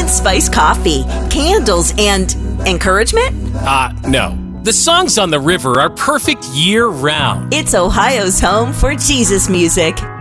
and spiced coffee, candles, and encouragement? No. The songs on the river are perfect year-round. It's Ohio's home for Jesus music.